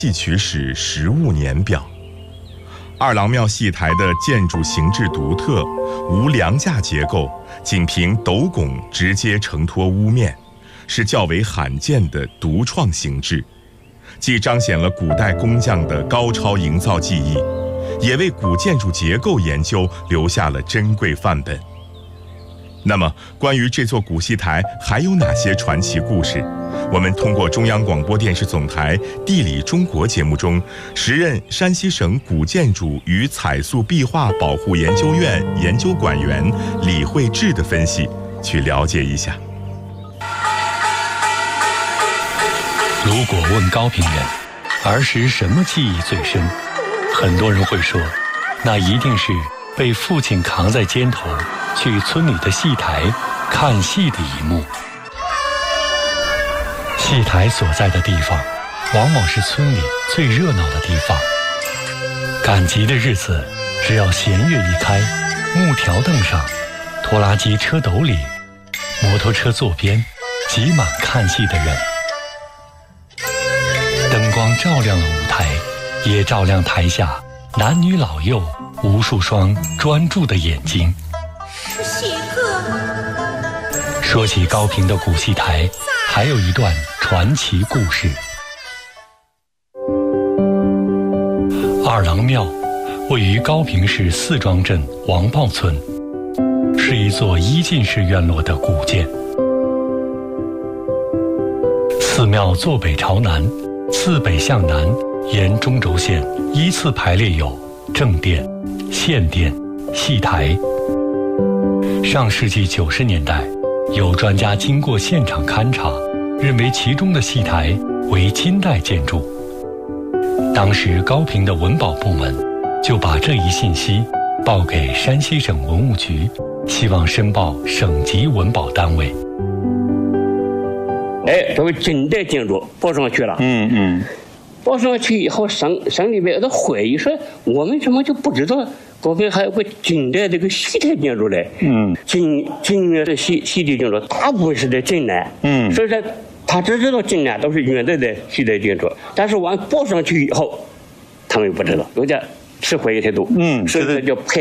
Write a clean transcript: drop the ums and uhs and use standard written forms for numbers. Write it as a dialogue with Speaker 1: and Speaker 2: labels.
Speaker 1: 戏曲史实物年表。二郎庙戏台的建筑形制独特，无梁架结构，仅凭斗拱直接承托屋面，是较为罕见的独创形制，既彰显了古代工匠的高超营造技艺，也为古建筑结构研究留下了珍贵范本。那么，关于这座古戏台还有哪些传奇故事？我们通过中央广播电视总台《地理中国》节目中，时任山西省古建筑与彩塑壁画保护研究院研究馆员李慧智的分析，去了解一下。
Speaker 2: 如果问高平人，儿时什么记忆最深？很多人会说，那一定是被父亲扛在肩头去村里的戏台看戏的一幕。戏台所在的地方，往往是村里最热闹的地方。赶集的日子，只要弦乐一开，木条凳上，拖拉机车斗里，摩托车座边，挤满看戏的人。灯光照亮了舞台，也照亮台下男女老幼无数双专注的眼睛。
Speaker 3: 是喜客。
Speaker 2: 说起高平的古戏台，还有一段传奇故事。二郎庙位于高平市四庄镇王豹村，是一座一进式院落的古建。寺庙坐北朝南，自北向南沿中轴线依次排列有正殿、献殿、戏台。上世纪90年代，有专家经过现场勘查，认为其中的戏台为金代建筑。当时高平的文保部门就把这一信息报给山西省文物局，希望申报省级文保单位。
Speaker 4: 这个金代建筑报上去了。报上去以后，省里边的会议说，我们怎么就不知道高平还有个金代这个戏台建筑嘞？金元的戏台建筑大部分是在晋南。所以说他只知道晋南都是元代的戏台建筑，但是往报上去以后，他们不知道，有点吃灰态度。所以说就派